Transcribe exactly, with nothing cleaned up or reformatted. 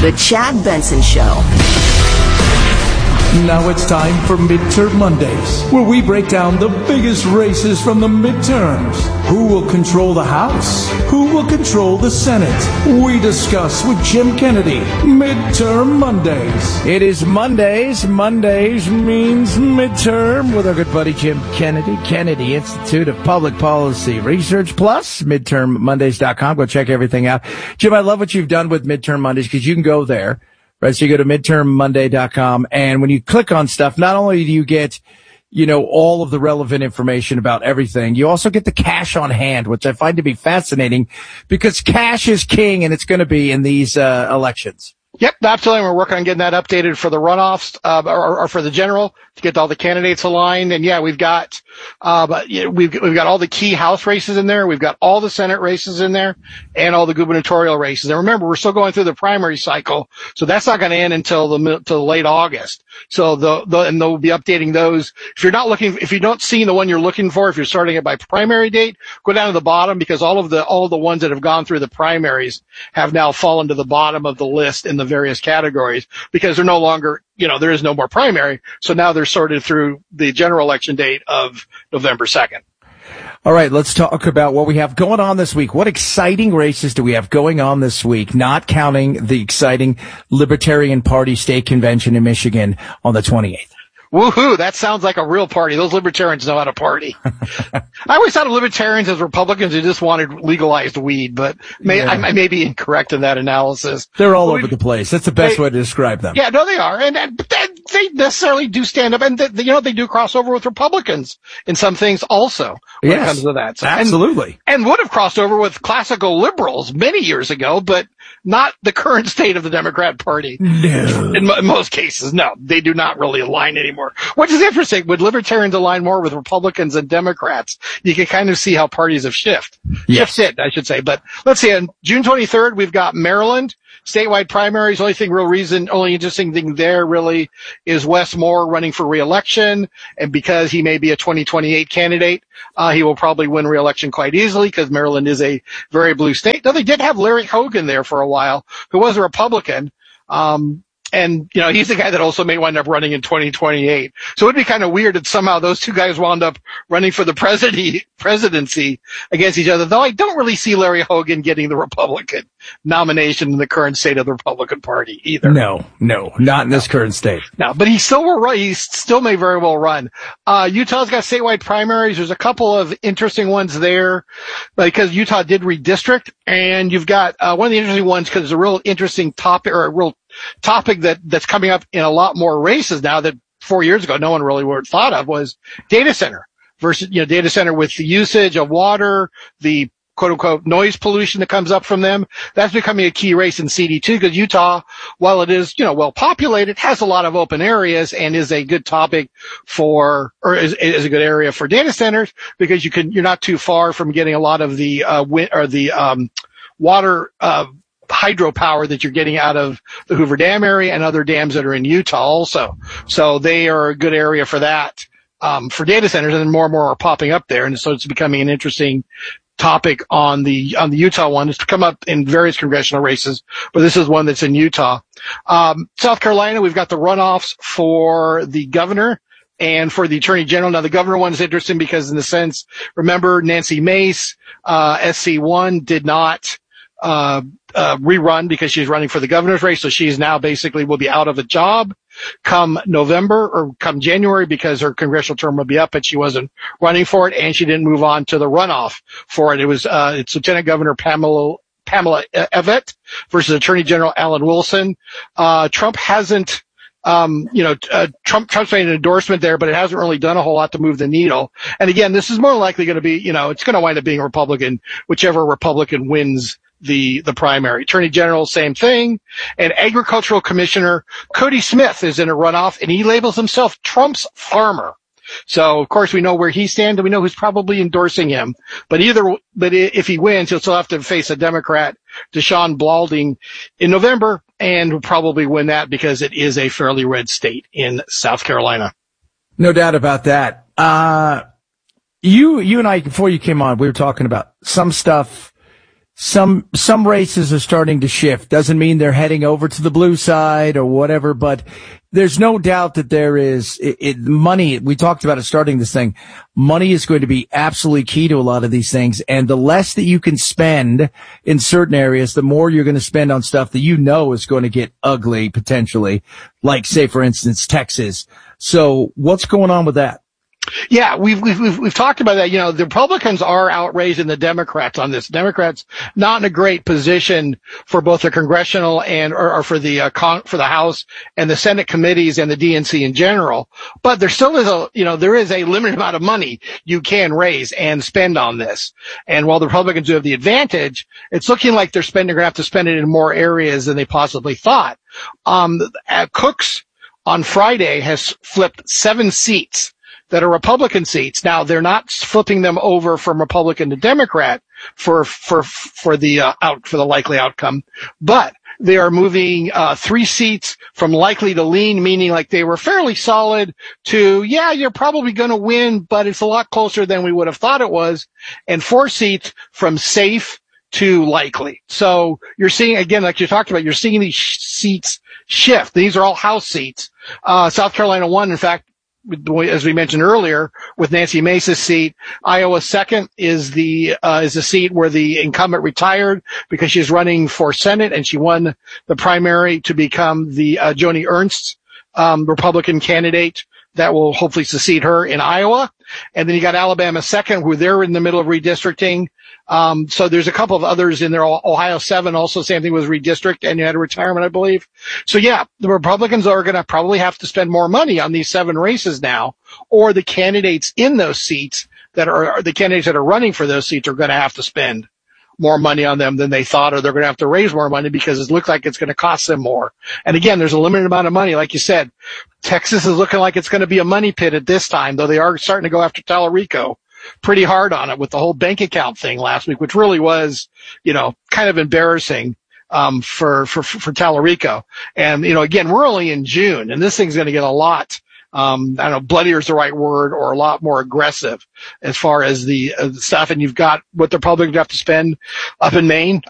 The Chad Benson Show. Now it's time for Midterm Mondays, where we break down the biggest races from the midterms. Who will control the House? Who will control the Senate? We discuss with Jim Kennedy. Midterm Mondays. It is Mondays. Mondays means midterm with our good buddy Jim Kennedy. Kennedy Institute of Public Policy Research Plus, midterm mondays dot com. Go check everything out. Jim, I love what you've done with Midterm Mondays because you can go there. Right, so you go to midterm monday dot com, and when you click on stuff, not only do you get, you know, all of the relevant information about everything, you also get the cash on hand, which I find to be fascinating because cash is king, and it's going to be in these uh, elections. Yep, absolutely. We're working on getting that updated for the runoffs, uh, or, or for the general to get all the candidates aligned. And yeah, we've got, uh, we've, we've got all the key House races in there. We've got all the Senate races in there and all the gubernatorial races. And remember, we're still going through the primary cycle. So that's not going to end until the, till late August. So the, the, and they'll be updating those. If you're not looking, if you don't see the one you're looking for, if you're starting it by primary date, go down to the bottom because all of the, all of the ones that have gone through the primaries have now fallen to the bottom of the list in the various categories because they're no longer, you know, there is no more primary. So now they're sorted through the general election date of November second. All right, let's talk about what we have going on this week. What exciting races do we have going on this week, not counting the exciting Libertarian Party state convention in Michigan on the twenty-eighth? Woohoo, that sounds like a real party. Those libertarians know how to party. I always thought of libertarians as Republicans who just wanted legalized weed, but may, yeah. I, I may be incorrect in that analysis. They're all over the place. That's the best they, way to describe them. Yeah, no, they are. And, and they necessarily do stand up, and they, you know, they do cross over with Republicans in some things also when yes, it comes to that. So, absolutely. And, and would have crossed over with classical liberals many years ago, but not the current state of the Democrat Party. No. In, in most cases, no. They do not really align anymore. Which is interesting. Would libertarians align more with Republicans and Democrats? You can kind of see how parties have shifted. Yes. Shifted, I should say. But let's see. On June twenty-third, we've got Maryland. Statewide primaries. Only thing, real reason, only interesting thing there really is Wes Moore running for re-election. And because he may be a twenty twenty-eight candidate, uh, he will probably win re-election quite easily because Maryland is a very blue state. Though they did have Larry Hogan there for a while, who was a Republican. Um, And, you know, he's the guy that also may wind up running in twenty twenty-eight. So it would be kind of weird that somehow those two guys wound up running for the president, presidency against each other, though I don't really see Larry Hogan getting the Republican nomination in the current state of the Republican Party either. No, no, not in this no. current state. No, but he still will run. He still may very well run. Uh, Utah's got statewide primaries. There's a couple of interesting ones there because Utah did redistrict, and you've got, uh, one of the interesting ones because it's a real interesting topic or a real topic that, that's coming up in a lot more races now that four years ago no one really would have thought of was data center versus, you know, data center with the usage of water, the quote unquote noise pollution that comes up from them. That's becoming a key race in C D two because Utah, while it is, you know, well populated, has a lot of open areas and is a good topic for, or is, is a good area for data centers because you can, you're not too far from getting a lot of the, uh, wind or the, um, water, uh, hydropower that you're getting out of the Hoover Dam area and other dams that are in Utah also. So they are a good area for that, um, for data centers, and then more and more are popping up there. And so it's becoming an interesting topic on the, on the Utah one. It's come up in various congressional races, but this is one that's in Utah. Um, South Carolina, we've got the runoffs for the governor and for the attorney general. Now the governor one is interesting because in the sense, remember Nancy Mace, uh, S C one did not, uh, uh, rerun because she's running for the governor's race. So she's now basically will be out of a job come November or come January because her congressional term will be up, but she wasn't running for it and she didn't move on to the runoff for it. It was, uh, it's Lieutenant Governor Pamela, Pamela Evette versus Attorney General Alan Wilson. Uh, Trump hasn't, Um, you know, uh, Trump, Trump's made an endorsement there, but it hasn't really done a whole lot to move the needle. And again, this is more likely going to be, you know, it's going to wind up being a Republican, whichever Republican wins the, the primary. Attorney General, same thing. And Agricultural Commissioner Cody Smith is in a runoff, and he labels himself Trump's farmer. So, of course, we know where he stands, and we know who's probably endorsing him. But either, but if he wins, he'll still have to face a Democrat, Deshaun Balding, in November, and will probably win that because it is a fairly red state in South Carolina. No doubt about that. Uh, you, you and I, before you came on, we were talking about some stuff some some races are starting to shift. Doesn't mean they're heading over to the blue side or whatever, but there's no doubt that there is it, it, money. We talked about it starting this thing. Money is going to be absolutely key to a lot of these things. And the less that you can spend in certain areas, the more you're going to spend on stuff that you know is going to get ugly potentially, like, say, for instance, Texas. So what's going on with that? Yeah, we've, we've, we've, we've talked about that. You know, the Republicans are outraising the Democrats on this. Democrats not in a great position for both the congressional and, or, or for the, uh, con, for the House and the Senate committees and the D N C in general. But there still is a, you know, there is a limited amount of money you can raise and spend on this. And while the Republicans do have the advantage, it's looking like they're spending, going to have to spend it in more areas than they possibly thought. Um, uh, Cooks on Friday has flipped seven seats that are Republican seats. Now, they're not flipping them over from Republican to Democrat for, for, for the, uh, out, for the likely outcome, but they are moving, uh, three seats from likely to lean, meaning like they were fairly solid, to, yeah, you're probably going to win, but it's a lot closer than we would have thought it was, and four seats from safe to likely. So you're seeing, again, like you talked about, you're seeing these sh- seats shift. These are all House seats. Uh, South Carolina won, in fact, as we mentioned earlier, with Nancy Mace's seat. Iowa second is the, uh, is the seat where the incumbent retired because she's running for Senate, and she won the primary to become the, uh, Joni Ernst, um, Republican candidate that will hopefully succeed her in Iowa. And then you got Alabama second, who they're in the middle of redistricting. Um, so there's a couple of others in there. Ohio seven, also same thing with redistrict, and you had a retirement, I believe. So yeah, the Republicans are going to probably have to spend more money on these seven races now, or the candidates in those seats that are, the candidates that are running for those seats are going to have to spend more money on them than they thought, or they're going to have to raise more money because it looks like it's going to cost them more. And again, there's a limited amount of money. Like you said, Texas is looking like it's going to be a money pit at this time, though they are starting to go after Tallarico pretty hard on it with the whole bank account thing last week, which really was, you know, kind of embarrassing, um, for, for, for Tallarico. And, you know, again, we're only in June, and this thing's going to get a lot, um, I don't know, bloodier is the right word, or a lot more aggressive as far as the, uh, the stuff. And you've got what the Republicans have to spend up in Maine.